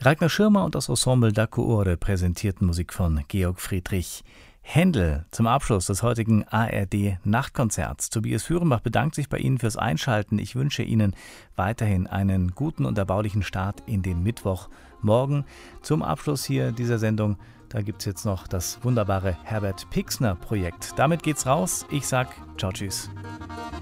Ragnar Schirmer und das Ensemble da Cuore präsentierten Musik von Georg Friedrich Händel zum Abschluss des heutigen ARD-Nachtkonzerts. Tobias Führenbach bedankt sich bei Ihnen fürs Einschalten. Ich wünsche Ihnen weiterhin einen guten und erbaulichen Start in den Mittwoch. Morgen zum Abschluss hier dieser Sendung, da gibt es jetzt noch das wunderbare Herbert Pixner-Projekt. Damit geht's raus. Ich sag ciao, tschüss.